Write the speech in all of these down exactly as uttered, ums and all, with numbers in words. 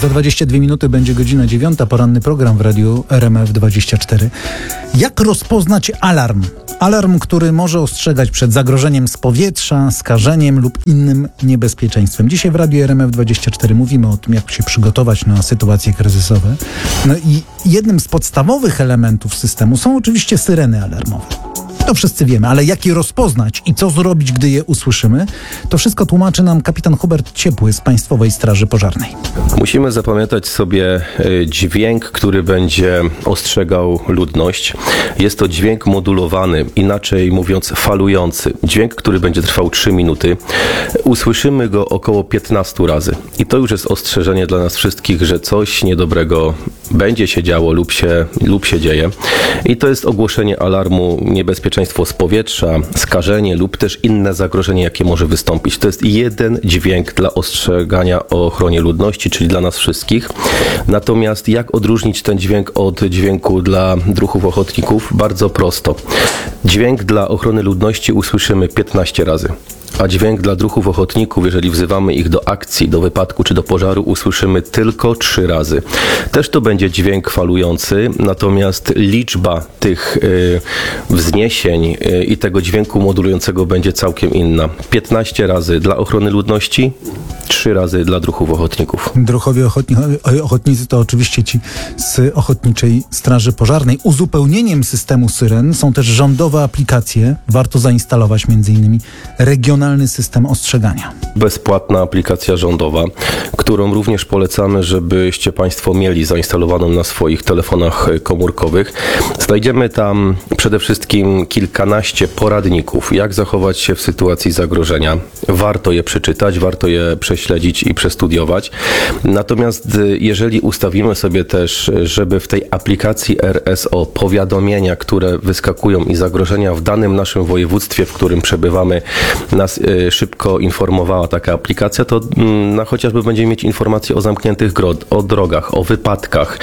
Za dwadzieścia dwie minuty będzie godzina dziewiąta, poranny program w radiu R M F dwadzieścia cztery. Jak rozpoznać alarm? Alarm, który może ostrzegać przed zagrożeniem z powietrza, skażeniem lub innym niebezpieczeństwem. Dzisiaj w radiu R M F dwadzieścia cztery mówimy o tym, jak się przygotować na sytuacje kryzysowe. No i jednym z podstawowych elementów systemu są oczywiście syreny alarmowe. To wszyscy wiemy, ale jak je rozpoznać i co zrobić, gdy je usłyszymy? To wszystko tłumaczy nam kapitan Hubert Ciepły z Państwowej Straży Pożarnej. Musimy zapamiętać sobie dźwięk, który będzie ostrzegał ludność. Jest to dźwięk modulowany, inaczej mówiąc falujący. Dźwięk, który będzie trwał trzy minuty. Usłyszymy go około piętnaście razy. I to już jest ostrzeżenie dla nas wszystkich, że coś niedobrego będzie się działo lub się, lub się dzieje. I to jest ogłoszenie alarmu niebezpieczeństwo z powietrza, skażenie lub też inne zagrożenie, jakie może wystąpić. To jest jeden dźwięk dla ostrzegania o ochronie ludności, czyli dla nas wszystkich. Natomiast jak odróżnić ten dźwięk od dźwięku dla druhów ochotników? Bardzo prosto. Dźwięk dla ochrony ludności usłyszymy piętnaście razy. A dźwięk dla druhów ochotników, jeżeli wzywamy ich do akcji, do wypadku czy do pożaru, usłyszymy tylko trzy razy. Też to będzie dźwięk falujący, natomiast liczba tych y, wzniesień y, i tego dźwięku modulującego będzie całkiem inna. piętnaście razy dla ochrony ludności, trzy razy dla druhów ochotników. Druhowie ochotni, ochotnicy to oczywiście ci z Ochotniczej Straży Pożarnej. Uzupełnieniem systemu syren są też rządowe aplikacje. Warto zainstalować między innymi regionalny system ostrzegania. Bezpłatna aplikacja rządowa, którą również polecamy, żebyście Państwo mieli zainstalowaną na swoich telefonach komórkowych. Znajdziemy tam przede wszystkim kilkanaście poradników, jak zachować się w sytuacji zagrożenia. Warto je przeczytać, warto je prześledzić i przestudiować. Natomiast jeżeli ustawimy sobie też, żeby w tej aplikacji R S O powiadomienia, które wyskakują i zagrożenia w danym naszym województwie, w którym przebywamy, nas y, szybko informowała taka aplikacja, to y, na chociażby będziemy mieć informacje o zamkniętych gro- o drogach, o wypadkach,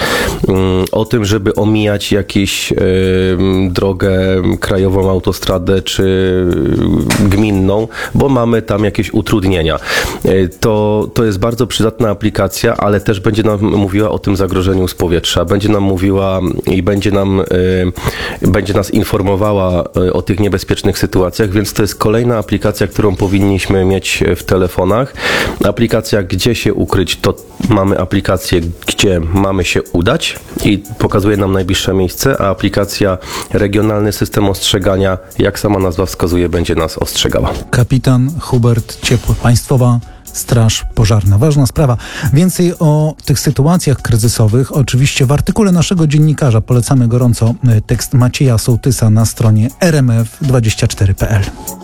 y, o tym, żeby omijać jakąś y, drogę krajową, autostradę czy gminną, bo mamy tam jakieś utrudnienia. Y, to, to jest bardzo przydatna aplikacja, ale też będzie nam mówiła o tym zagrożeniu z powietrza, będzie nam mówiła i będzie nam y, będzie nas informowała y, o tych niebezpiecznych sytuacjach, więc to jest kolejna aplikacja, którą powinniśmy mieć w telefonach. Aplikacja gdzie się ukryć, to mamy aplikację gdzie mamy się udać i pokazuje nam najbliższe miejsce, a aplikacja regionalny system ostrzegania, jak sama nazwa wskazuje, będzie nas ostrzegała. Kapitan Hubert Ciepły, Państwowa Straż Pożarna. Ważna sprawa. Więcej o tych sytuacjach kryzysowych oczywiście w artykule naszego dziennikarza. Polecamy gorąco tekst Macieja Sołtysa na stronie R M F dwadzieścia cztery kropka P L.